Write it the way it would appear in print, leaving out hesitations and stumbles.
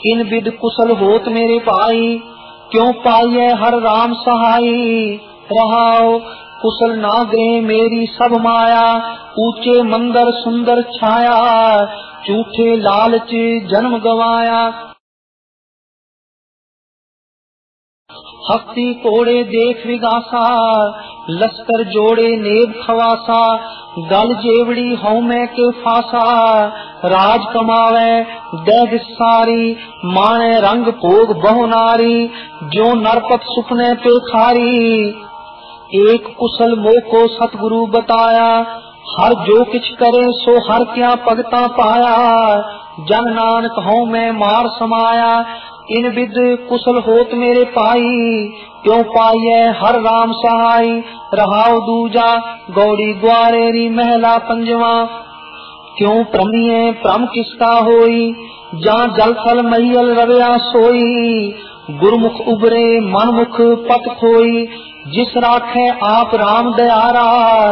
In with कुशल होत मेरे भाई, क्यों पाइए हर राम सहाई। रहाओ कुशल नागरे मेरी सब माया, ऊंचे मंदिर सुंदर छाया, झूठे लालच जन्म गवाया। हस्ती कोड़े देख विगासा, लश्कर जोड़े नेब खवासा, गल जेवड़ी हौमे के फासा, राज कमावे दैग सारी, माने रंग भोग बहु नारी, जो नरपत सुपने पे खारी। एक कुशल मोह को सतगुरु बताया, हर जो किछ करे सो हर क्या भगता पाया, जन नानक हूँ मैं मार समाया। इन विद कुशल होत मेरे पाई, क्यों पाइए हर राम सहाई। रहाओ दूजा गौड़ी ग्वारेरी महला पंजवा, क्यों प्रमिये प्रम किसका होई, जहाँ जल थल महियल रवया सोई। गुरमुख उबरे मनमुख पत खोई, जिस राखे आप राम दयारा।